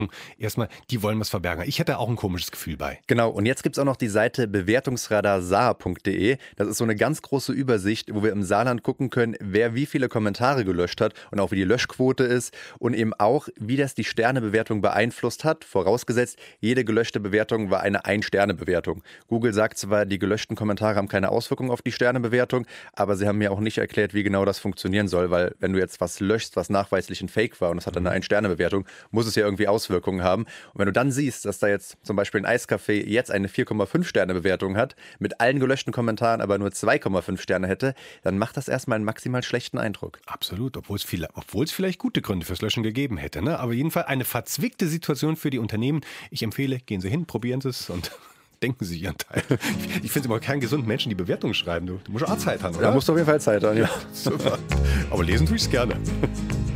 Erstmal, die wollen was verbergen. Ich hätte auch ein komisches Gefühl bei. Genau, und jetzt gibt es auch noch die Seite bewertungsradar.saar.de. Das ist so eine ganz große Übersicht, wo wir im Saarland gucken können, wer wie viele Kommentare gelöscht hat und auch wie die Löschquote ist und eben auch, wie das die Sternebewertung beeinflusst hat. Vorausgesetzt, jede gelöschte Bewertung war eine Ein-Sterne-Bewertung. Google sagt zwar, die gelöschten Kommentare haben keine Auswirkung auf die Sternebewertung, aber sie haben mir auch nicht erklärt, wie genau das funktionieren soll, weil wenn du jetzt was löschst, was nachweislich ein Fake war und es hat dann eine Ein-Sterne-Bewertung, muss es ja irgendwie Auswirkungen haben. Und wenn du dann siehst, dass da jetzt zum Beispiel ein Eiscafé jetzt eine 4,5 Sterne Bewertung hat, mit allen gelöschten Kommentaren aber nur 2,5 Sterne hätte, dann macht das erstmal einen maximal schlechten Eindruck. Absolut, obwohl es vielleicht gute Gründe fürs Löschen gegeben hätte. Ne? Aber jedenfalls eine verzwickte Situation für die Unternehmen. Ich empfehle, gehen Sie hin, probieren Sie es und denken Sie Ihren Teil. Ich finde es immer keinen gesunden Menschen, die Bewertungen schreiben. Du musst auch Zeit haben, oder? Da musst du auf jeden Fall Zeit haben, ja. Super. Aber lesen tue ich es gerne.